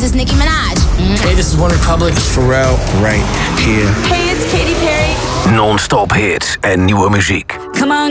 is Nicki Minaj. Hey, this is One Republic. It's Pharrell, right here. Hey, it's Katy Perry. Non-stop hits en nieuwe muziek. Come on.